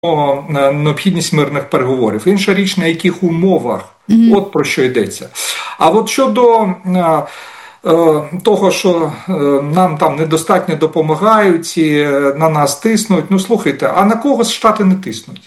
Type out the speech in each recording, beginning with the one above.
необхідність мирних переговорів. Інша річ, на яких умовах. От про що йдеться. А от щодо того, що нам там недостатньо допомагають і на нас тиснуть, ну слухайте, а на кого Штати не тиснуть?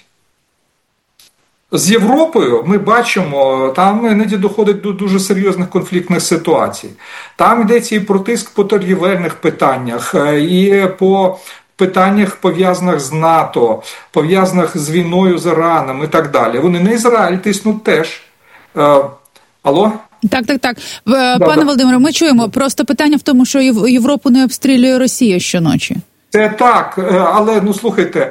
З Європою ми бачимо, там іноді доходить до дуже серйозних конфліктних ситуацій. Там йдеться і про тиск по торгівельних питаннях, і по питаннях, пов'язаних з НАТО, пов'язаних з війною з Іраном і так далі. Вони на Ізраїль тиснуть теж. Алло? Так. Пане Володимире, ми чуємо. Просто питання в тому, що Європу не обстрілює Росія щоночі. Це так, але, ну слухайте,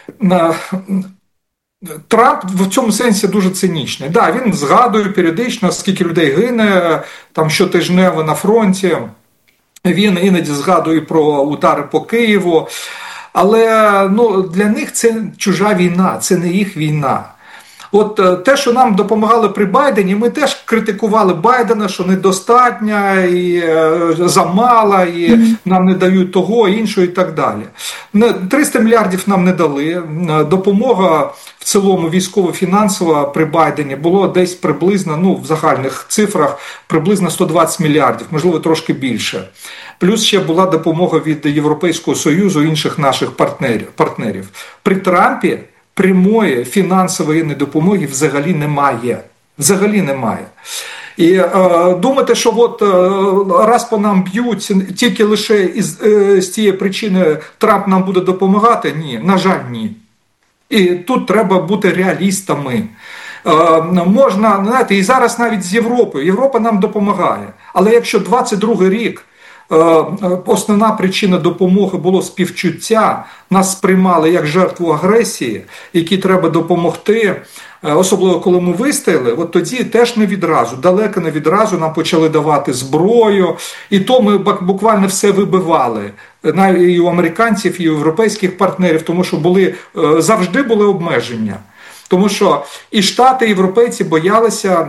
Трамп в цьому сенсі дуже цинічний. Да, він згадує періодично, скільки людей гине, там щотижнево на фронті. Він іноді згадує про удари по Києву. Але для них це чужа війна, це не їх війна. От те, що нам допомагали при Байдені, ми теж критикували Байдена, що недостатньо, і замало, і нам не дають того, іншого і так далі. 300 мільярдів нам не дали. Допомога в цілому військово-фінансова при Байдені було десь приблизно, в загальних цифрах, приблизно 120 мільярдів, можливо, трошки більше. Плюс ще була допомога від Європейського Союзу і інших наших партнерів. При Трампі прямої фінансової допомоги взагалі немає. Взагалі немає. І думати, що от раз по нам б'ють, тільки лише з цієї причини Трамп нам буде допомагати? Ні, на жаль, ні. І тут треба бути реалістами. Можна, знаєте, і зараз навіть з Європою. Європа нам допомагає. Але якщо 22-й рік основна причина допомоги було співчуття, нас сприймали як жертву агресії, якій треба допомогти, особливо коли ми вистояли, от тоді теж не відразу, далеко не відразу нам почали давати зброю, і то ми буквально все вибивали, і у американців, і у європейських партнерів, тому що завжди були обмеження. Тому що і Штати, і європейці боялися,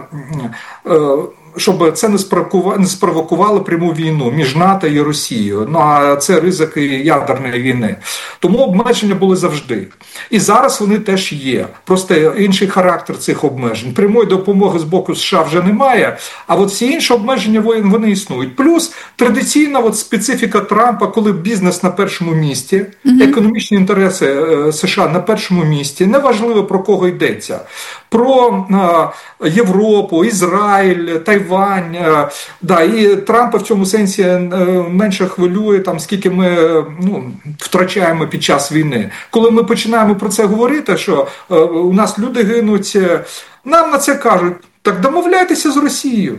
щоб це не спровокувало пряму війну між НАТО і Росією. А це ризики ядерної війни. Тому обмеження були завжди. І зараз вони теж є. Просто інший характер цих обмежень. Прямої допомоги з боку США вже немає, а от всі інші обмеження вони існують. Плюс традиційна специфіка Трампа, коли бізнес на першому місці, економічні інтереси США на першому місці, неважливо про кого йдеться. Про Європу, Ізраїль, Тайвань. І Трампа в цьому сенсі менше хвилює, скільки ми втрачаємо під час війни. Коли ми починаємо про це говорити, що у нас люди гинуть, нам на це кажуть, так домовляйтеся з Росією.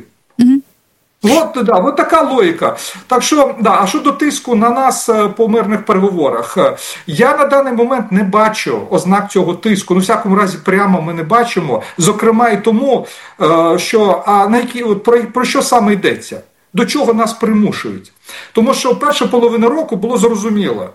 От така логіка. Так що, а щодо тиску на нас по мирних переговорах, я на даний момент не бачу ознак цього тиску. У всякому разі, прямо ми не бачимо. Зокрема і тому, що про що саме йдеться? До чого нас примушують? Тому що перша половина року було зрозуміло,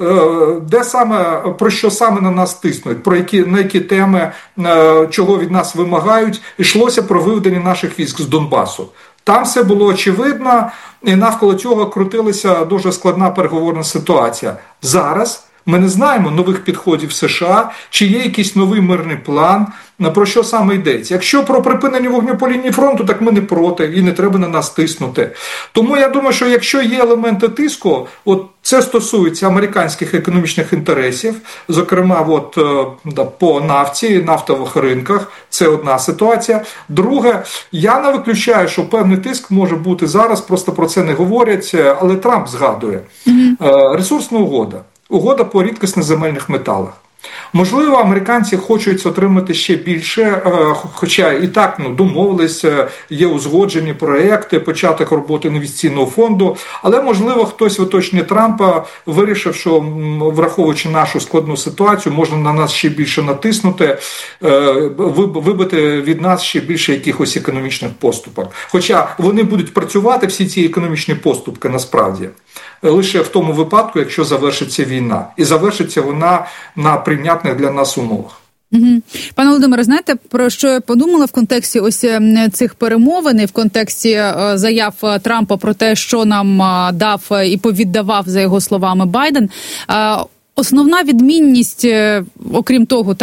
про що саме на нас тиснуть, на які теми, чого від нас вимагають, йшлося про виведення наших військ з Донбасу. Там все було очевидно, і навколо цього крутилася дуже складна переговорна ситуація. Зараз ми не знаємо нових підходів США, чи є якийсь новий мирний план, про що саме йдеться. Якщо про припинення вогню по лінії фронту, так ми не проти, і не треба на нас тиснути. Тому я думаю, що якщо є елементи тиску, це стосується американських економічних інтересів, зокрема по нафті, нафтових ринках, це одна ситуація. Друге, я не виключаю, що певний тиск може бути зараз, просто про це не говорять, але Трамп згадує. Ресурсна угода. Угода по рідкісних земельних металах. Можливо, американці хочуть отримати ще більше, хоча і так домовились, є узгоджені проекти, початок роботи інвестиційного фонду, але, можливо, хтось в оточенні Трампа вирішив, що, враховуючи нашу складну ситуацію, можна на нас ще більше натиснути, вибити від нас ще більше якихось економічних поступок. Хоча вони будуть працювати, всі ці економічні поступки, насправді, лише в тому випадку, якщо завершиться війна. І завершиться вона на прийнятних для нас умовах. Пане Володимире, знаєте, про що я подумала в контексті ось цих перемовин і в контексті заяв Трампа про те, що нам дав і повіддавав, за його словами, Байден? основна відмінність, окрім того,